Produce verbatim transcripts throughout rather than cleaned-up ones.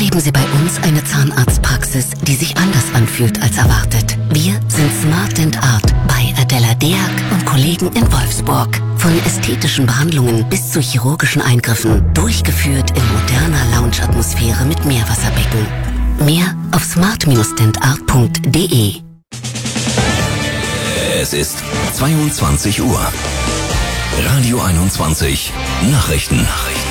erleben Sie bei uns eine Zahnarztpraxis, die sich anders anfühlt als erwartet. Wir sind Smart Dent Art bei Adela Deak und Kollegen in Wolfsburg. Von ästhetischen Behandlungen bis zu chirurgischen Eingriffen, durchgeführt in moderner Lounge-Atmosphäre mit Meerwasserbecken. Mehr auf smart dent art punkt de. Es ist zweiundzwanzig Uhr. Radio einundzwanzig Nachrichten.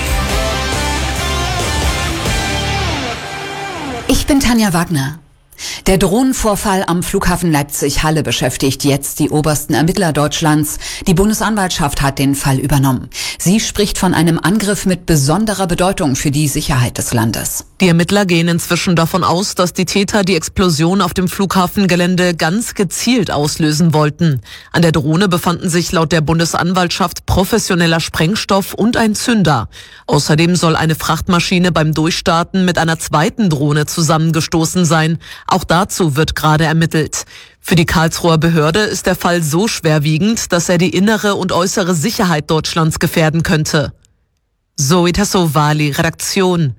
Ich bin Tanja Wagner. Der Drohnenvorfall am Flughafen Leipzig-Halle beschäftigt jetzt die obersten Ermittler Deutschlands. Die Bundesanwaltschaft hat den Fall übernommen. Sie spricht von einem Angriff mit besonderer Bedeutung für die Sicherheit des Landes. Die Ermittler gehen inzwischen davon aus, dass die Täter die Explosion auf dem Flughafengelände ganz gezielt auslösen wollten. An der Drohne befanden sich laut der Bundesanwaltschaft professioneller Sprengstoff und ein Zünder. Außerdem soll eine Frachtmaschine beim Durchstarten mit einer zweiten Drohne zusammengestoßen sein. Auch dazu wird gerade ermittelt. Für die Karlsruher Behörde ist der Fall so schwerwiegend, dass er die innere und äußere Sicherheit Deutschlands gefährden könnte. Zoe Tassovali, Redaktion.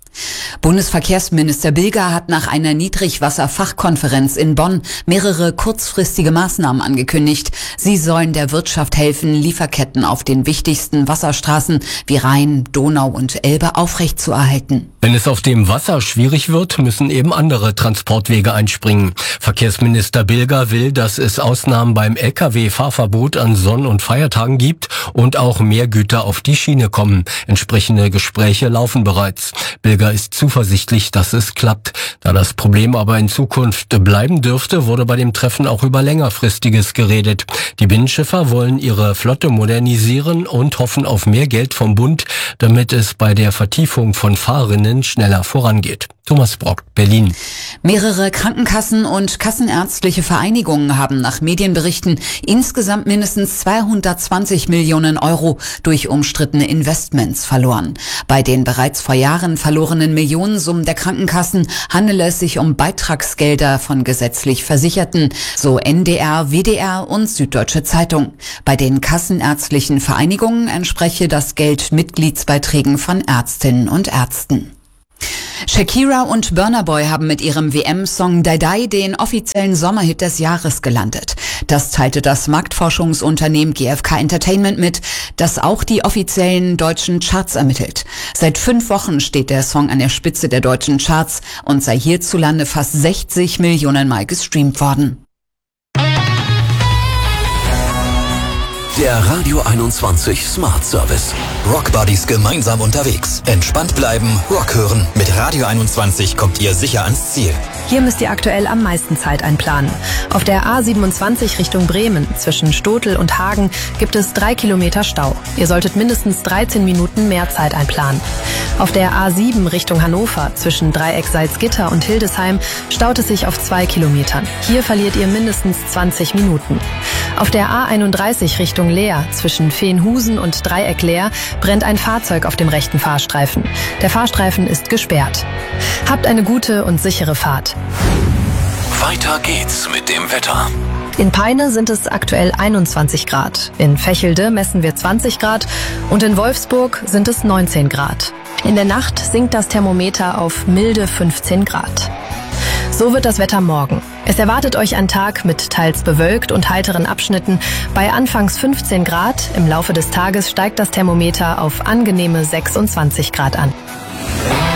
Bundesverkehrsminister Bilger hat nach einer Niedrigwasserfachkonferenz in Bonn mehrere kurzfristige Maßnahmen angekündigt. Sie sollen der Wirtschaft helfen, Lieferketten auf den wichtigsten Wasserstraßen wie Rhein, Donau und Elbe aufrechtzuerhalten. Wenn es auf dem Wasser schwierig wird, müssen eben andere Transportwege einspringen. Verkehrsminister Bilger will, dass es Ausnahmen beim L K W-Fahrverbot an Sonn- und Feiertagen gibt und auch mehr Güter auf die Schiene kommen. Entsprechende Gespräche laufen bereits. Bilger ist zuversichtlich, dass es klappt. Da das Problem aber in Zukunft bleiben dürfte, wurde bei dem Treffen auch über längerfristiges geredet. Die Binnenschiffer wollen ihre Flotte modernisieren und hoffen auf mehr Geld vom Bund, damit es bei der Vertiefung von Fahrrinnen schneller vorangeht. Thomas Brock, Berlin. Mehrere Krankenkassen und kassenärztliche Vereinigungen haben nach Medienberichten insgesamt mindestens zweihundertzwanzig Millionen Euro durch umstrittene Investments verloren. Bei den bereits vor Jahren verlorenen Millionensummen der Krankenkassen handele es sich um Beitragsgelder von gesetzlich Versicherten, so N D R, W D R und Süddeutsche Zeitung. Bei den kassenärztlichen Vereinigungen entspreche das Geld Mitgliedsbeiträgen von Ärztinnen und Ärzten. Shakira und Burna Boy haben mit ihrem W M-Song Die Die den offiziellen Sommerhit des Jahres gelandet. Das teilte das Marktforschungsunternehmen G F K Entertainment mit, das auch die offiziellen deutschen Charts ermittelt. Seit fünf Wochen steht der Song an der Spitze der deutschen Charts und sei hierzulande fast sechzig Millionen Mal gestreamt worden. Der Radio einundzwanzig Smart Service. Rock Buddies gemeinsam unterwegs. Entspannt bleiben, Rock hören. Mit Radio einundzwanzig kommt ihr sicher ans Ziel. Hier müsst ihr aktuell am meisten Zeit einplanen. Auf der A siebenundzwanzig Richtung Bremen zwischen Stotel und Hagen gibt es drei Kilometer Stau. Ihr solltet mindestens dreizehn Minuten mehr Zeit einplanen. Auf der A sieben Richtung Hannover zwischen Dreieck Salzgitter und Hildesheim staut es sich auf zwei Kilometern. Hier verliert ihr mindestens zwanzig Minuten. Auf der A einunddreißig Richtung Leer zwischen Veenhusen und Dreieck Leer brennt ein Fahrzeug auf dem rechten Fahrstreifen. Der Fahrstreifen ist gesperrt. Habt eine gute und sichere Fahrt. Weiter geht's mit dem Wetter. In Peine sind es aktuell einundzwanzig Grad. In Vechelde messen wir zwanzig Grad und in Wolfsburg sind es neunzehn Grad. In der Nacht sinkt das Thermometer auf milde fünfzehn Grad. So wird das Wetter morgen. Es erwartet euch ein Tag mit teils bewölkt und heiteren Abschnitten. Bei anfangs fünfzehn Grad, im Laufe des Tages steigt das Thermometer auf angenehme sechsundzwanzig Grad an.